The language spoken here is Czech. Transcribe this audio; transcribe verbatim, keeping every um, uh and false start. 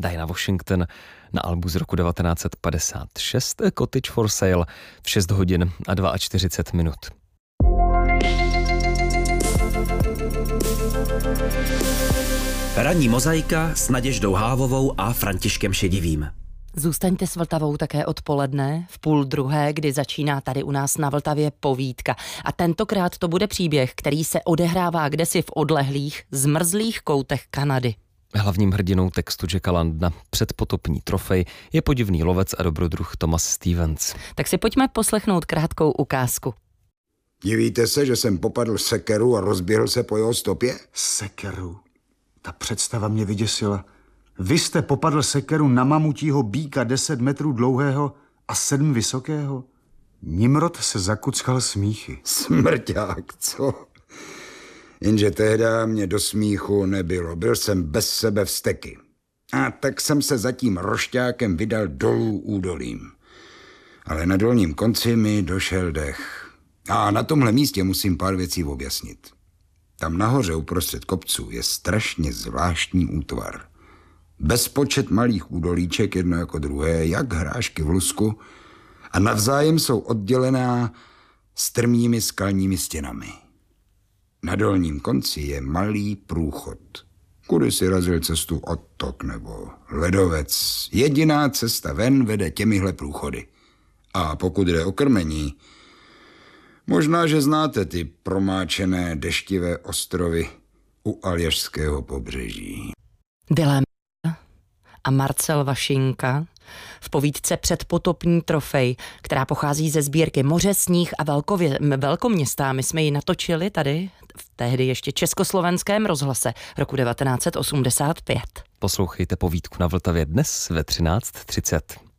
Diana Washington na albu z roku devatenáct set padesát šest Cottage for Sale v šest hodin a čtyřicet dva minut. Ranní mozaika s Naděždou Hávovou a Františkem Šedivým. Zůstaňte s Vltavou také odpoledne, v půl druhé, kdy začíná tady u nás na Vltavě povídka. A tentokrát to bude příběh, který se odehrává kdesi v odlehlých, zmrzlých koutech Kanady. Hlavním hrdinou textu Jacka Landna Předpotopní trofej je podivný lovec a dobrodruh Thomas Stevens. Tak si pojďme poslechnout krátkou ukázku. Divíte se, že jsem popadl sekeru a rozběhl se po jeho stopě? Sekeru? Ta představa mě vyděsila. Vy jste popadl sekeru na mamutího býka deset metrů dlouhého a sedm vysokého? Nimrod se zakuckal smíchy. Smrťák, co? Jenže tehda mě do smíchu nebylo. Byl jsem bez sebe vzteky. A tak jsem se za tím rošťákem vydal dolů údolím. Ale na dolním konci mi došel dech. A na tomhle místě musím pár věcí objasnit. Tam nahoře uprostřed kopců je strašně zvláštní útvar. Bezpočet malých údolíček, jedno jako druhé, jak hrášky v lusku, a navzájem jsou oddělená strmými skalními stěnami. Na dolním konci je malý průchod, kudy si razil cestu odtok nebo ledovec. Jediná cesta ven vede těmihle průchody. A pokud jde o krmení, možná, že znáte ty promáčené deštivé ostrovy u Aljašského pobřeží. Dilema a Marcel Vašinka v povídce Předpotopní trofej, která pochází ze sbírky Moře, sníh a velkově, velkoměstá. My jsme ji natočili tady v tehdy ještě československém rozhlase roku devatenáct set osmdesát pět. Poslouchejte povídku na Vltavě dnes ve třináct třicet.